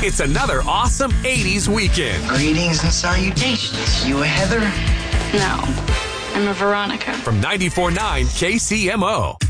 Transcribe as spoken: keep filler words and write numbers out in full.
It's another awesome eighties weekend. Greetings and salutations. You a Heather? No, I'm a Veronica. From ninety-four point nine K C M O.